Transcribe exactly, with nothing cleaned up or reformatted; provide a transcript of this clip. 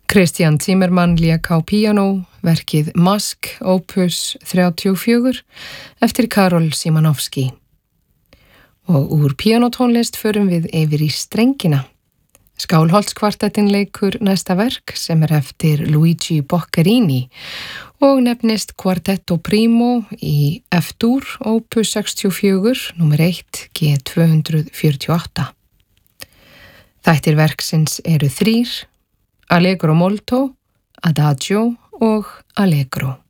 Christian Zimmermann lék á píanó verkið Mask opus þrjátíu og fjögur eftir Karol Szymanowski. Og úr píanótónlist förum við yfir í strengina. Skálholtskvartettin leikur næsta verk sem er eftir Luigi Boccherini og nefnist Quartetto Primo í F-dúr opus sextíu og fjögur, númer eitt, G tvö fjörutíu og átta. Þættir verksins eru þrír, Allegro molto, Adagio og Allegro.